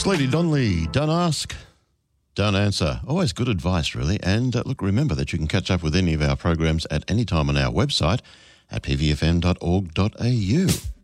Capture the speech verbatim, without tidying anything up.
Sleety Donley, don't ask, don't answer. Always good advice, really. And uh, look, remember that you can catch up with any of our programs at any time on our website at p v f m dot org dot a u.